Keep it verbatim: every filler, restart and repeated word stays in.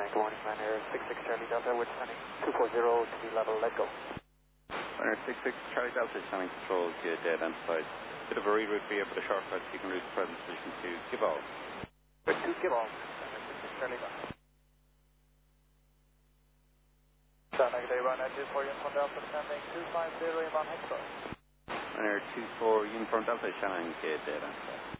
good morning, Ryanair six six Charlie Delta, we're descending two four zero to be level, let go. Ryanair six six Charlie Delta, descending control to dead end side. Bit of a reroute for you, but a shortcut so you can lose present position to give all. two give all, Ryanair six six Charlie Delta. Negative, Ryanair two four Uniform Delta, descending two five zero inbound Hexor. Ryanair two four Uniform Delta, Shannon, dead end side.